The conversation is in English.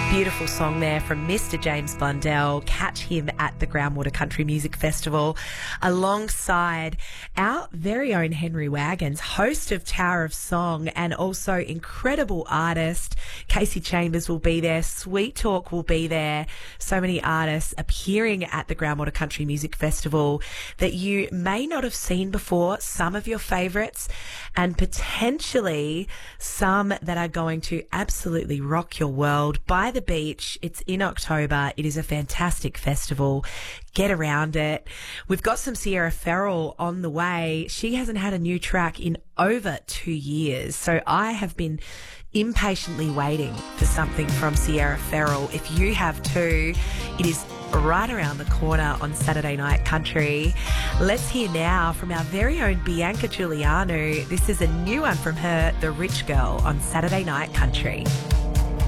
Beautiful song there from Mr. James Blundell. Catch him at the Groundwater Country Music Festival alongside our very own Henry Wagons, host of Tower of Song and also incredible artist. Casey Chambers will be there. Sweet Talk will be there. So many artists appearing at the Groundwater Country Music Festival that you may not have seen before. Some of your favourites and potentially some that are going to absolutely rock your world. By the beach. It's in October. It is a fantastic festival. Get around it. We've got some Sierra Farrell on the way. She hasn't had a new track in over 2 years. So I have been impatiently waiting for something from Sierra Farrell. If you have too, it is right around the corner on Saturday Night Country. Let's hear now from our very own Bianca Giuliano. This is a new one from her, The Rich Girl, on Saturday Night Country.